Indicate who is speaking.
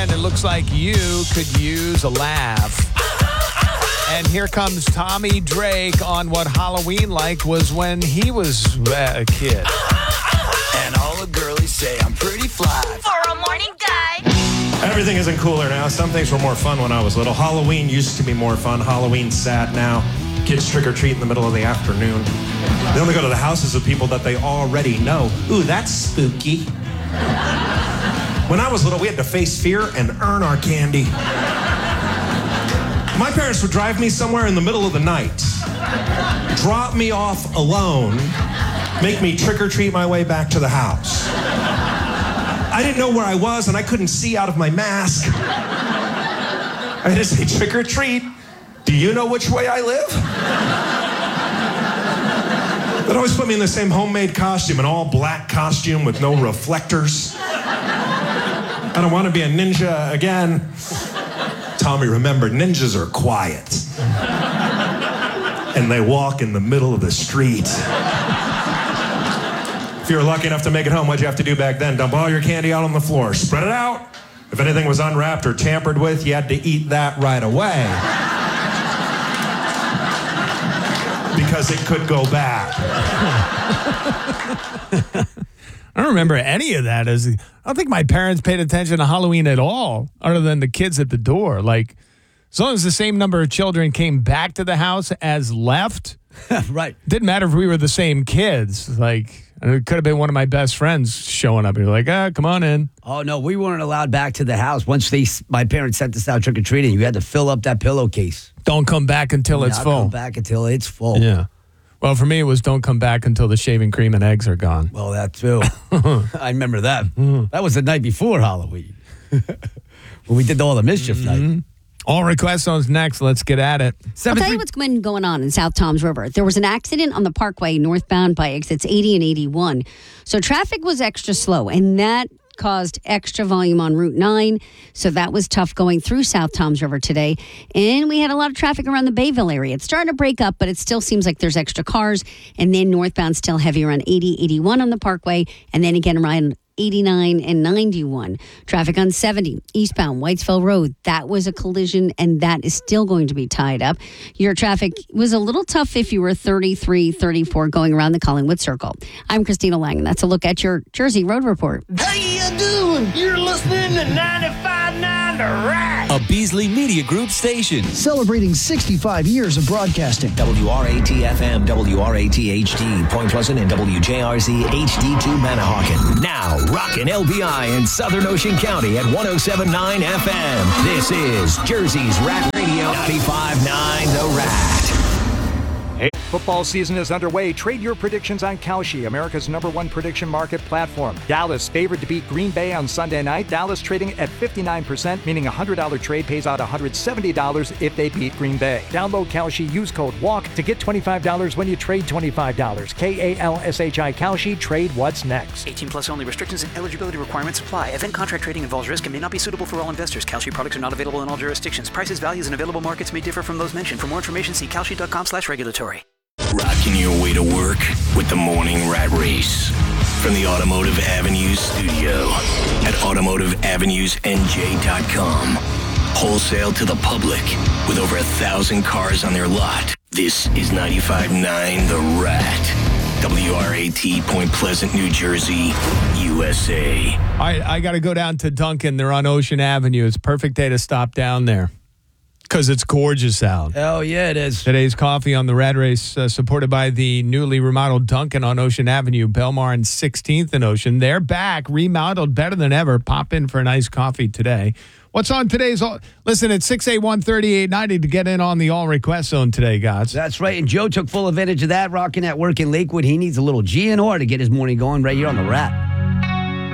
Speaker 1: And it looks like you could use a laugh. And here comes Tommy Drake on what Halloween like was when he was a kid.
Speaker 2: And all the girlies say I'm pretty fly.
Speaker 3: For a morning dive.
Speaker 4: Everything isn't cooler now. Some things were more fun when I was little. Halloween used to be more fun. Halloween's sad now. Kids trick-or-treat in the middle of the afternoon. They only go to the houses of people that they already know. Ooh, that's spooky. When I was little, we had to face fear and earn our candy. My parents would drive me somewhere in the middle of the night, drop me off alone, make me trick-or-treat my way back to the house. I didn't know where I was, and I couldn't see out of my mask. I had to say, trick-or-treat. Do you know which way I live? They'd always put me in the same homemade costume, an all-black costume with no reflectors. I don't want to be a ninja again. Tommy, remember, ninjas are quiet. And they walk in the middle of the street. If you were lucky enough to make it home, what'd you have to do back then? Dump all your candy out on the floor. Spread it out. If anything was unwrapped or tampered with, you had to eat that right away. Because it could go bad.
Speaker 1: I don't remember any of that. I don't think my parents paid attention to Halloween at all, other than the kids at the door. Like, as long as the same number of children came back to the house as left,
Speaker 5: right.
Speaker 1: Didn't matter if we were the same kids. Like, it could have been one of my best friends showing up. You're like, come on in.
Speaker 5: Oh, no, we weren't allowed back to the house. Once my parents sent us out trick-or-treating, you had to fill up that pillowcase.
Speaker 1: Don't come back until it's full.
Speaker 5: Don't come back until it's full.
Speaker 1: Yeah. Well, for me, it was don't come back until the shaving cream and eggs are gone.
Speaker 5: Well, that too. I remember that. That was the night before Halloween. When we did all the mischief night.
Speaker 1: All request zones next. Let's get at it.
Speaker 6: I'll tell you what's been going on in South Toms River. There was an accident on the Parkway northbound by exits 80 and 81. So traffic was extra slow, and that caused extra volume on Route 9. So that was tough going through South Toms River today. And we had a lot of traffic around the Bayville area. It's starting to break up, but it still seems like there's extra cars. And then northbound still heavy around 80, 81 on the Parkway. And then again around 89 and 91. Traffic on 70, eastbound Whitesville Road. That was a collision, and that is still going to be tied up. Your traffic was a little tough if you were 33, 34 going around the Collingwood Circle. I'm Christina Lang, and that's a look at your Jersey Road Report.
Speaker 2: How you doing? You're listening to 95.9 The Rack.
Speaker 7: A Beasley Media Group station.
Speaker 8: Celebrating 65 years of broadcasting.
Speaker 9: WRAT-FM, WRAT-HD, Point Pleasant, and WJRZ HD2 Manahawkin. Now, rockin' LBI in Southern Ocean County at 107.9 FM. This is Jersey's Rat Radio 95.9 The Rat.
Speaker 10: Football season is underway. Trade your predictions on Kalshi, America's #1 prediction market platform. Dallas favored to beat Green Bay on Sunday night. Dallas trading at 59%, meaning a $100 trade pays out $170 if they beat Green Bay. Download Kalshi, use code WALK to get $25 when you trade $25. KALSHI Kalshi, trade what's next.
Speaker 11: 18 plus only. Restrictions and eligibility requirements apply. Event contract trading involves risk and may not be suitable for all investors. Kalshi products are not available in all jurisdictions. Prices, values, and available markets may differ from those mentioned. For more information, see kalshi.com/regulatory.
Speaker 9: Rocking your way to work with the Morning Rat Race. From the Automotive Avenues studio at automotiveavenusnj.com. Wholesale to the public with over 1,000 cars on their lot. This is 95.9 The Rat. WRAT, Point Pleasant, New Jersey, USA.
Speaker 1: All right, I got to go down to Duncan. They're on Ocean Avenue. It's a perfect day to stop down there because it's gorgeous out.
Speaker 5: Oh, yeah, it is.
Speaker 1: Today's coffee on the Rat Race, supported by the newly remodeled Duncan on Ocean Avenue, Belmar and 16th and Ocean. They're back, remodeled, better than ever. Pop in for a nice coffee today. What's on today's... Listen, it's 681-3890 to get in on the All Request Zone today, guys.
Speaker 5: That's right, and Joe took full advantage of that, rocking at work in Lakewood. He needs a little GNR to get his morning going right here on the Rat.